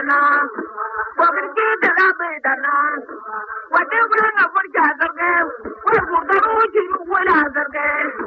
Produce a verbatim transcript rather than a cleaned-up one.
dana ko kirki da zabe dana wate gurin na furja zarge wai gurin uji wala zarge